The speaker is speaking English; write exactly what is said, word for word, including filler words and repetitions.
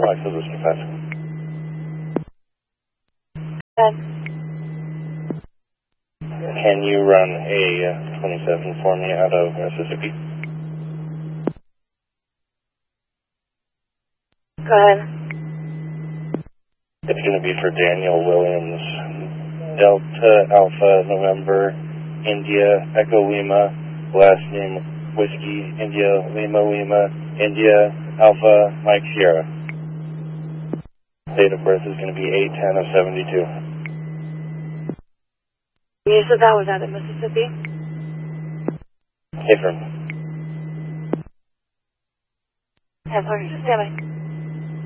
Access Whiskey five. Good. Can you run a twenty-seven for me out of Mississippi? Go ahead. It's going to be for Daniel Williams. Delta Alpha November India Echo Lima. Last name Whiskey India Lima Lima India Alpha Mike Sierra. Date of birth is going to be eight ten of seventy-two. You said that was out of Mississippi? Affirm. Yeah, sorry, just stand by.